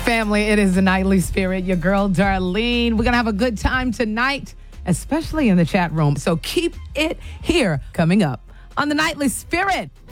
Family, it is the Nightly Spirit, your girl Darlene. We're going to have a good time tonight, especially in the chat room. So keep it here coming up on the Nightly Spirit.